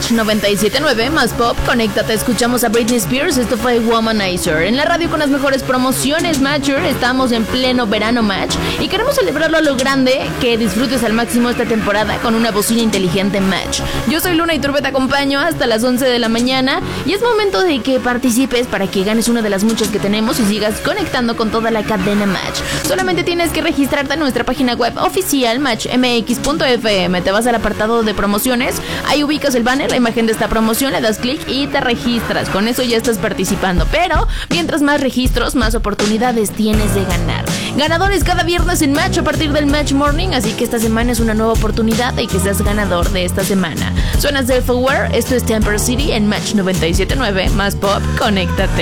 Match 97.9, más pop, conéctate, escuchamos a Britney Spears, esto fue Womanizer. En la radio con las mejores promociones, Matcher, estamos en pleno verano Match y queremos celebrarlo a lo grande, que disfrutes al máximo esta temporada con una bocina inteligente Match. Yo soy Luna y Turbe, te acompaño hasta las 11 de la mañana y es momento de que participes para que ganes una de las muchas que tenemos y sigas conectando con toda la cadena Match. Solamente tienes que registrarte en nuestra página web oficial matchmx.fm, te vas al apartado de promociones, ahí ubicas el banner, la imagen de esta promoción, le das clic y te registras. Con eso ya estás participando, pero mientras más registros, más oportunidades tienes de ganar. Ganadores cada viernes en Match a partir del Match Morning, así que esta semana es una nueva oportunidad de que seas ganador de esta semana. Suena Self-Aware, esto es Temper City en Match 97.9, más pop, conéctate.